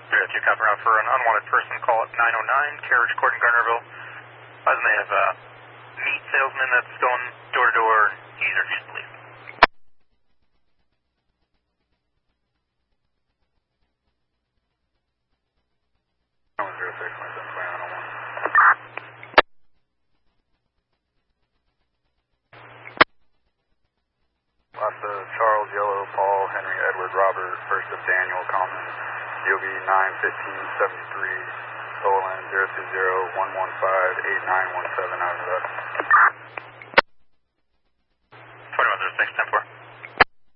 02 copy out for an unwanted person. Call at 909 Carriage Court in Gardnerville. They have a meat salesman that's going door to door. He's refused to leave. Last Charles, Yellow, Paul, Henry, Edward, Robert, first of Daniel, common, DOB 91573, stolen 020-115-8917 out of that. 2106, 10-4.